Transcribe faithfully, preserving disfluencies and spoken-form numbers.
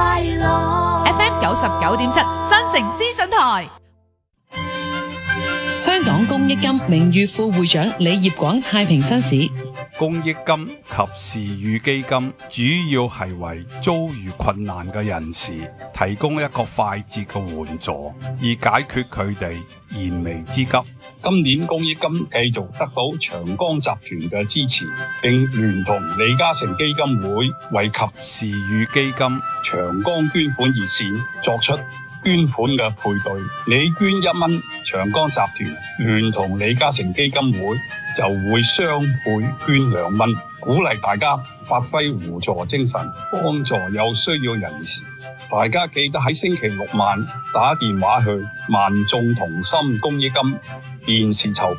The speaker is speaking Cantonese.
快樂 F M 九十九點七新城資訊台。 香港公益金名譽副會長李業廣太平紳士。 公益金及時雨基金主要係為遭遇困難嘅人士提供一個快捷嘅援助，以解決佢哋燃眉之急。 今年公益金繼續得到長江集團嘅支持，並聯同李嘉誠基金會為及時雨基金長江捐款熱線作出捐款嘅配對，你捐一蚊，長江集團聯同李嘉誠基金會就會雙倍捐兩蚊，鼓勵大家發揮互助精神，幫助有需要人士。大家記得喺星期六晚打電話去萬眾同心公益金電視籌